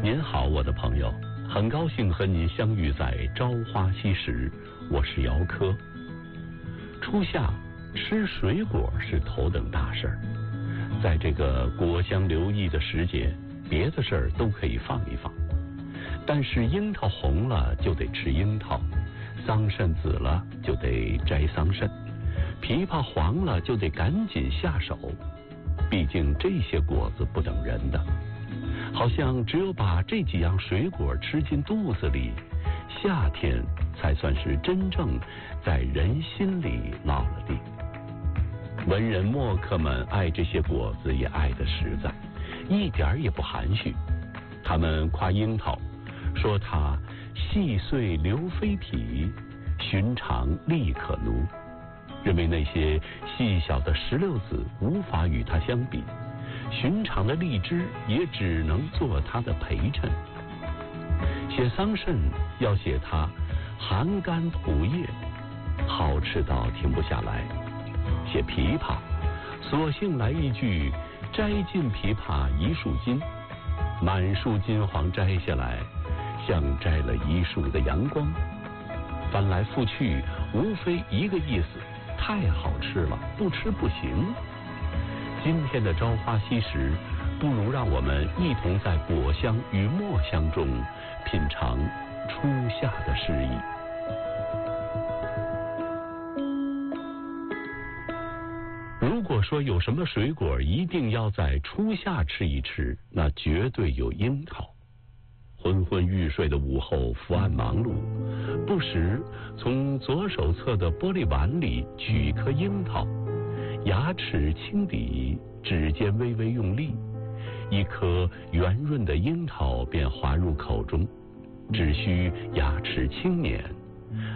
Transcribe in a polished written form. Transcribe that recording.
您好，我的朋友，很高兴和您相遇在朝花夕拾，我是姚科。初夏吃水果是头等大事儿，在这个果香留溢的时节，别的事儿都可以放一放，但是樱桃红了就得吃樱桃，桑葚紫了就得摘桑葚，枇杷黄了就得赶紧下手，毕竟这些果子不等人的。好像只有把这几样水果吃进肚子里，夏天才算是真正在人心里落了地。文人墨客们爱这些果子也爱得实在，一点也不含蓄。他们夸樱桃，说它细碎留非皮，寻常立可奴，认为那些细小的石榴籽无法与它相比，寻常的荔枝也只能做它的陪衬。写桑葚要写它含甘吐叶，好吃到停不下来。写枇杷，索性来一句摘尽枇杷一树金，满树金黄摘下来，像摘了一树的阳光。翻来覆去无非一个意思，太好吃了，不吃不行。今天的朝花夕拾，不如让我们一同在果香与墨香中品尝初夏的诗意。如果说有什么水果一定要在初夏吃一吃，那绝对有樱桃。昏昏欲睡的午后，伏案忙碌，不时从左手侧的玻璃碗里取一颗樱桃，牙齿轻抵，指尖微微用力，一颗圆润的樱桃便滑入口中，只需牙齿轻捻，